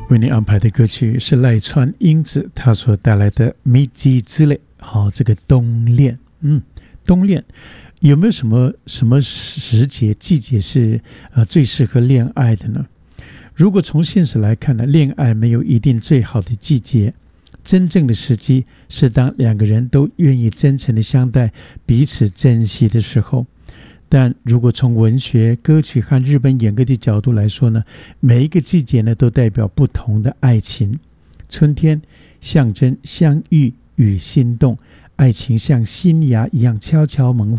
为你安排的歌曲是赖川英子她所带来的《米基之泪》。好，这个冬恋，冬恋有没有什么时节季节是最适合恋爱的呢？如果从现实来看呢，恋爱没有一定最好的季节，真正的时机是当两个人都愿意真诚的相待，彼此珍惜的时候。但如果从文学、歌曲和日本演歌的角度来说呢，每一个季节呢都代表不同的爱情。春天象征相遇与心动，爱情像新芽一样悄悄萌